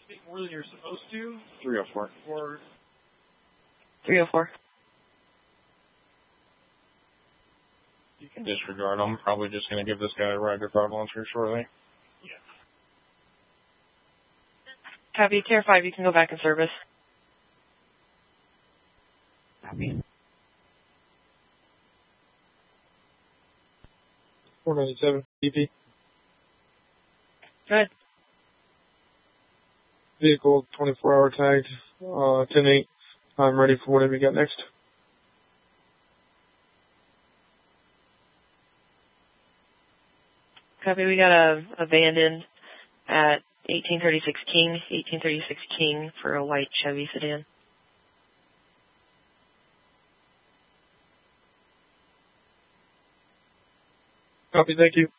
speak more than you're supposed to? 304. Or 304. You can disregard them. Probably just going to give this guy a ride to Providence here shortly. yeah. Copy. Tier 5, you can go back in service. Copy. 497 DP. Go ahead. Vehicle 24-hour tagged. 10-8. I'm ready for whatever you got next. Copy. We got a abandoned at 1836 King. 1836 King for a white Chevy sedan. Copy. Thank you.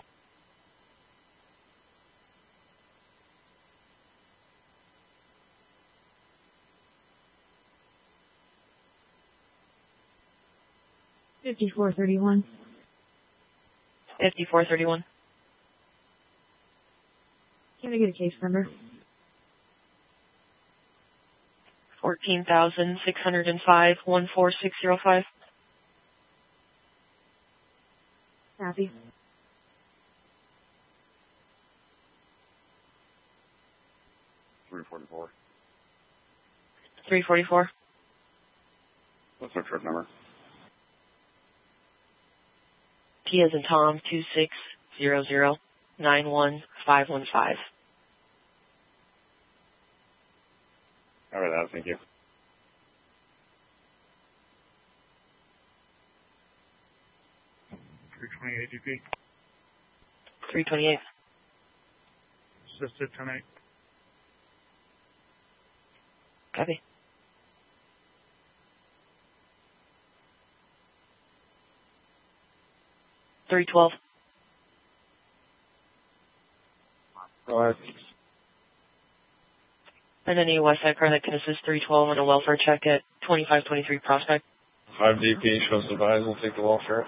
$54.31. 5431. Can I get a case number? 14,605 14605. Copy. $344. 344. What's our trip number? T as in Tom 2600 91515. All right, thank you. AGP. 328. Assisted 10-8. Copy. $312. Go ahead. And any Westside car that can assist 312 on a welfare check at 2523 Prospect. 5 DP shows the buys. We'll take the welfare.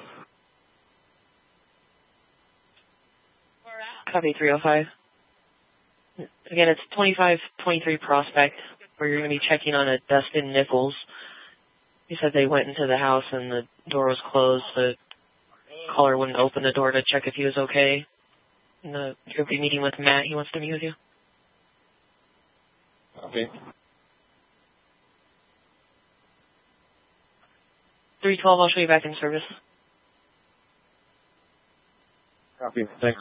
Copy 305. Again, it's 2523 Prospect, where you're going to be checking on a Dustin Nichols. He said they went into the house and the door was closed. The caller wouldn't open the door to check if he was okay. And you'll be meeting with Matt. He wants to meet with you. Copy. 312, I'll show you back in service. Copy. Thanks.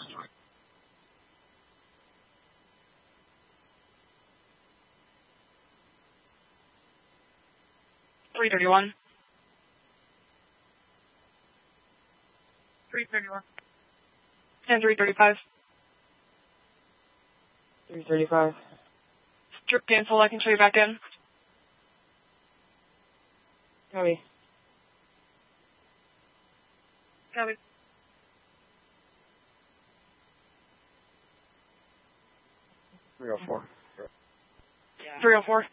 $331. 331. And 335. 335. Strip cancel, I can show you back in. Copy. Copy. $304. 304.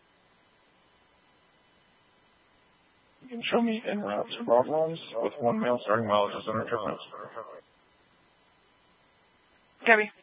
You can show me en route to Providence with 1 male starting mileage as under 2 minutes. Copy.